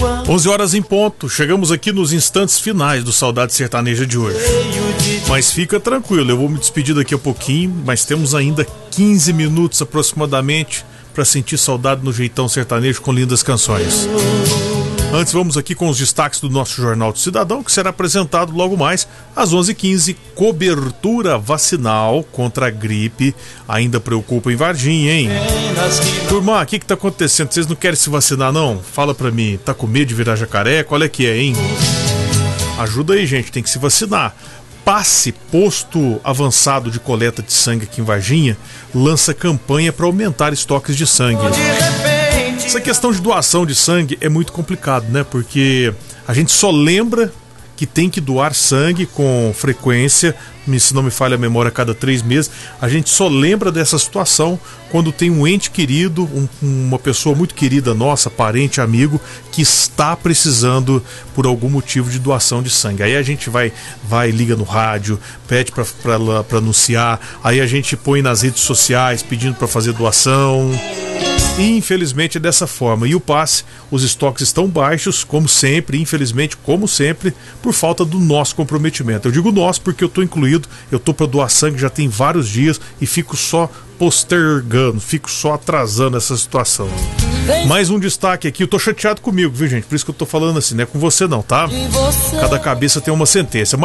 11 horas em ponto, chegamos aqui nos instantes finais do Saudade Sertaneja de hoje. Mas fica tranquilo, eu vou me despedir daqui a pouquinho, mas temos ainda 15 minutos aproximadamente para sentir saudade no jeitão sertanejo com lindas canções. Antes vamos aqui com os destaques do nosso Jornal do Cidadão, que será apresentado logo mais às 11h15. Cobertura vacinal contra a gripe ainda preocupa em Varginha, hein? Turma, o que tá acontecendo? Vocês não querem se vacinar, não? Fala pra mim, tá com medo de virar jacaré? Qual é que é, hein? Ajuda aí, gente, tem que se vacinar. Passe Posto Avançado de Coleta de Sangue aqui em Varginha lança campanha para aumentar estoques de sangue. Essa questão de doação de sangue é muito complicado, né? Porque a gente só lembra que tem que doar sangue com frequência, se não me falha a memória, a cada 3 meses. A gente só lembra dessa situação quando tem um ente querido, uma pessoa muito querida nossa, parente, amigo, que está precisando por algum motivo de doação de sangue. Aí a gente vai liga no rádio, pede para anunciar, aí a gente põe nas redes sociais pedindo para fazer doação. E infelizmente é dessa forma. E o passe, os estoques estão baixos, como sempre, infelizmente, como sempre, por falta do nosso comprometimento. Eu digo nosso porque eu estou incluído, eu estou para doar sangue já tem vários dias e fico só postergando, fico só atrasando essa situação. Mais um destaque aqui, eu tô chateado comigo, viu, gente? Por isso que eu tô falando assim, não é com você não, tá? Cada cabeça tem uma sentença.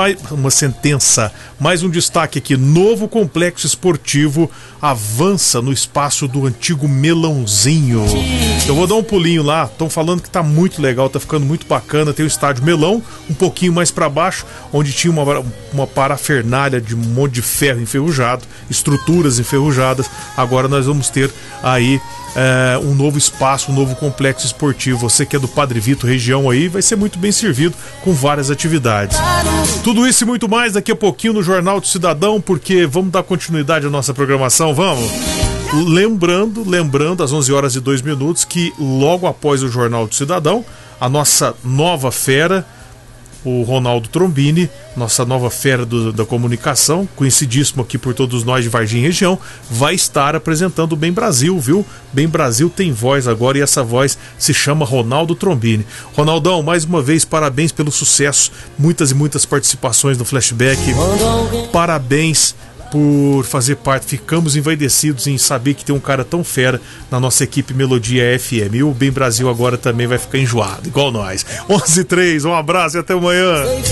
Mais um destaque aqui, novo complexo esportivo avança no espaço do antigo Melãozinho. Eu vou dar um pulinho lá, estão falando que tá muito legal, tá ficando muito bacana. Tem o estádio Melão, um pouquinho mais para baixo, onde tinha uma parafernália de um monte de ferro enferrujado, estruturas enferrujadas. Agora nós vamos ter aí um novo espaço, um novo complexo esportivo. Você que é do Padre Vitor, região aí, vai ser muito bem servido com várias atividades. Tudo isso e muito mais daqui a pouquinho no Jornal do Cidadão, porque vamos dar continuidade à nossa programação, vamos? Lembrando às 11 horas e 2 minutos que logo após o Jornal do Cidadão, a nossa nova fera, o Ronaldo Trombini, nossa nova fera da comunicação, conhecidíssimo aqui por todos nós de Varginha e região, vai estar apresentando o Bem Brasil, viu? Bem Brasil tem voz agora e essa voz se chama Ronaldo Trombini. Ronaldão, mais uma vez, parabéns pelo sucesso, muitas e muitas participações no Flashback, parabéns por fazer parte, ficamos envaidecidos em saber que tem um cara tão fera na nossa equipe Melodia FM. E o Bem Brasil agora também vai ficar enjoado, igual nós. 11h03, um abraço e até amanhã.